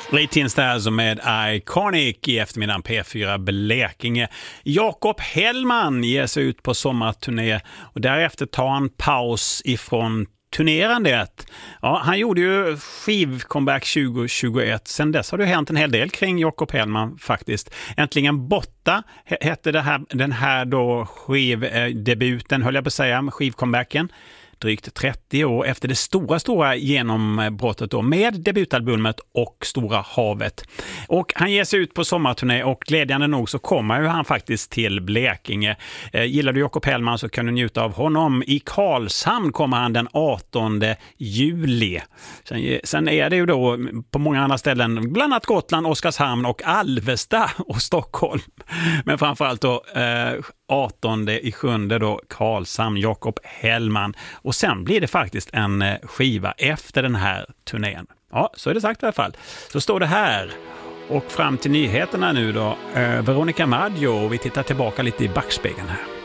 Ray Tinsta alltså med Iconic i eftermiddagen P4 Blekinge. Jakob Hellman ger sig ut på sommarturné och därefter tar han paus ifrån turnerandet. Ja, han gjorde ju skivcomeback 2021. Sen dess har det hänt en hel del kring Jakob Hellman faktiskt. Äntligen borta hette den här då skivdebuten, höll jag på att säga, skivcomebacken. Drygt 30 år efter det stora genombrottet då med debutalbumet och Stora havet. Och han ger sig ut på sommarturné och glädjande nog så kommer ju han faktiskt till Blekinge. Gillar du Jakob Hellman så kan du njuta av honom. I Karlshamn kommer han den 18 juli. Sen är det ju då på många andra ställen, bland annat Gotland, Oskarshamn och Alvesta och Stockholm. Men framförallt då 18/7 då Karlshamn, Jakob Hellman. Och sen blir det faktiskt en skiva efter den här turnén. Ja, så är det sagt i alla fall. Så står det här. Och fram till nyheterna nu då, Veronica Maggio, och vi tittar tillbaka lite i backspegeln här.